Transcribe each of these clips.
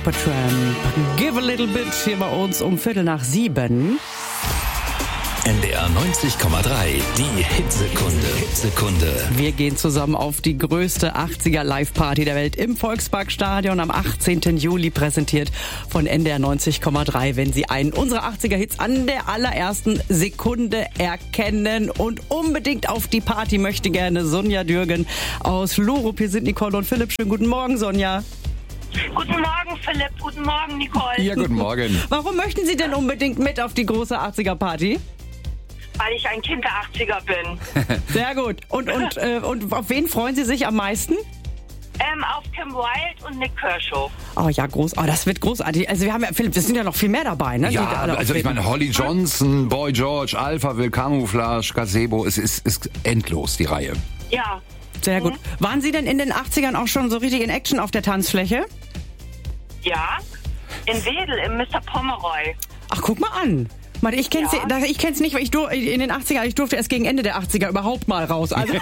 Supertramp. Give a little bit hier bei uns um 6:15. NDR 90,3, die Hitsekunde. Wir gehen zusammen auf die größte 80er-Live-Party der Welt im Volksparkstadion am 18. Juli, präsentiert von NDR 90,3. Wenn Sie einen unserer 80er-Hits an der allerersten Sekunde erkennen und unbedingt auf die Party möchte gerne Sonja Dürgen aus Lurup. Hier sind Nicole und Philipp. Schönen guten Morgen, Sonja. Guten Morgen, Philipp. Guten Morgen, Nicole. Ja, guten Morgen. Warum möchten Sie denn unbedingt mit auf die große 80er-Party? Weil ich ein Kind der 80er bin. Sehr gut. Und auf wen freuen Sie sich am meisten? Auf Kim Wilde und Nick Kershaw. Oh ja, das wird großartig. Also wir haben ja, Philipp, es sind ja noch viel mehr dabei, ne? Ja, also ich meine, Holly Johnson, Boy George, Alphaville, Camouflage, Gazebo, es ist endlos, die Reihe. Ja. Sehr gut. Waren Sie denn in den 80ern auch schon so richtig in Action auf der Tanzfläche? Ja. In Wedel, im Mr. Pomeroy. Ach, guck mal an. Warte, ich kenn's nicht, weil ich in den 80ern, ich durfte erst gegen Ende der 80er überhaupt mal raus. Also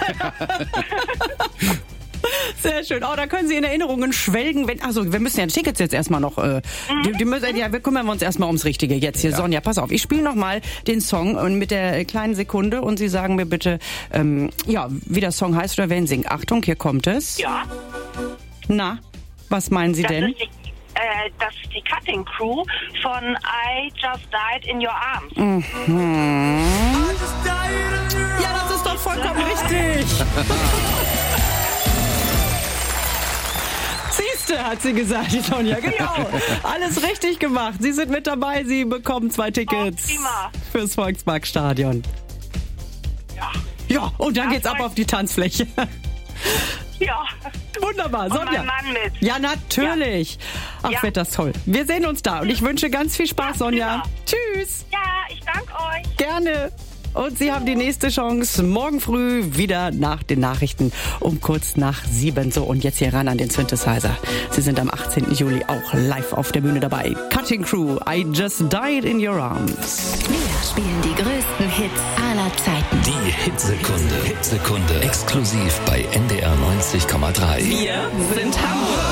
sehr schön. Oh, da können Sie in Erinnerungen schwelgen. Wir müssen ja die Tickets jetzt erstmal noch. Wir kümmern uns erstmal ums Richtige jetzt hier. Ja. Sonja, pass auf. Ich spiele nochmal den Song mit der kleinen Sekunde und Sie sagen mir bitte, wie der Song heißt oder wer ihn singt. Achtung, hier kommt es. Ja. Na, was meinen Sie denn? Das ist die Cutting Crew von I Just Died in Your Arms. Mhm. Ja, das ist doch vollkommen richtig. Siehste, hat sie gesagt, die Sonja. Genau. Alles richtig gemacht. Sie sind mit dabei. Sie bekommen 2 Tickets fürs Volksparkstadion. Ja. Ja, und dann geht's ab auf die Tanzfläche. Ja. Wunderbar, Sonja. Und mein Mann mit. Ja, natürlich. Ja. Ach, wird das toll. Wir sehen uns da und ich wünsche ganz viel Spaß, Sonja. Tschüss. Ja, ich danke euch. Gerne. Und Sie haben die nächste Chance morgen früh wieder nach den Nachrichten um kurz nach 7. So, und jetzt hier ran an den Synthesizer. Sie sind am 18. Juli auch live auf der Bühne dabei. Cutting Crew, I Just Died in Your Arms. Wir spielen die größten Hits aller Zeiten. Die Hitsekunde. Exklusiv bei NDR 90,3. Wir sind Hamburg.